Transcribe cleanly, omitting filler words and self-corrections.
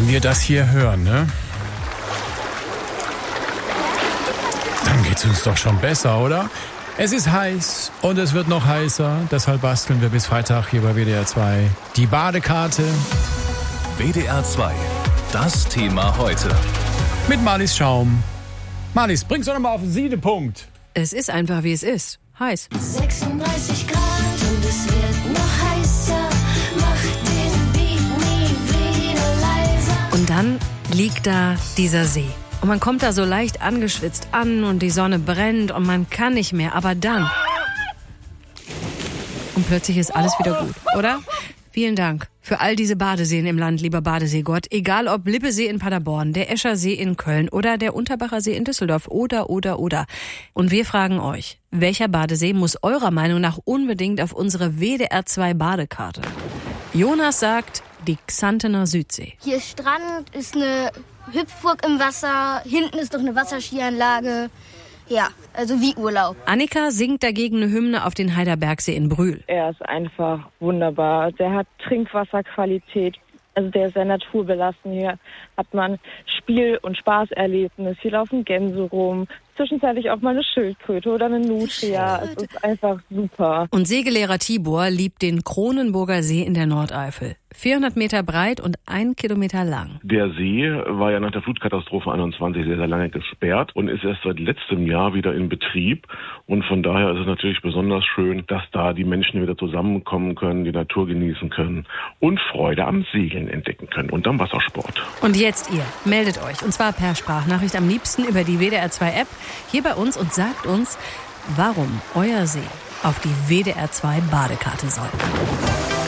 wir das hier hören, ne? Dann geht's uns doch schon besser, oder? Es ist heiß und es wird noch heißer. Deshalb basteln wir bis Freitag hier bei WDR 2 die Badekarte. WDR 2, das Thema heute. Mit Marlies Schaum. Marlies, bring's doch nochmal auf den Siedepunkt. Es ist einfach, wie es ist. Heiß. 36 Grad und es wird noch heißer. Mach den Beat nie wieder leiser. Und dann liegt da dieser See. Und man kommt da so leicht angeschwitzt an und die Sonne brennt und man kann nicht mehr. Aber dann... Und plötzlich ist alles wieder gut, oder? Vielen Dank für all diese Badeseen im Land, lieber Badeseegott. Egal ob Lippesee in Paderborn, der Escher See in Köln oder der Unterbacher See in Düsseldorf oder. Und wir fragen euch, welcher Badesee muss eurer Meinung nach unbedingt auf unsere WDR 2 Badekarte? Jonas sagt, die Xantener Südsee. Hier ist Strand, ist eine Hüpfburg im Wasser, hinten ist doch eine Wasserskianlage. Ja, also wie Urlaub. Annika singt dagegen eine Hymne auf den Heiderbergsee in Brühl. Er ist einfach wunderbar. Der hat Trinkwasserqualität. Also der ist sehr naturbelassen. Hier hat man Spiel- und Spaßerlebnis. Hier laufen Gänse rum. Zwischenzeitlich auch mal eine Schildkröte oder eine Nutria. Es ist einfach super. Und Segellehrer Tibor liebt den Kronenburger See in der Nordeifel. 400 Meter breit und 1 Kilometer lang. Der See war ja nach der Flutkatastrophe 21 sehr, sehr lange gesperrt und ist erst seit letztem Jahr wieder in Betrieb. Und von daher ist es natürlich besonders schön, dass da die Menschen wieder zusammenkommen können, die Natur genießen können und Freude am Segeln entdecken können und am Wassersport. Und jetzt ihr, meldet euch, und zwar per Sprachnachricht am liebsten über die WDR 2 App hier bei uns und sagt uns, warum euer See auf die WDR 2 Badekarte soll.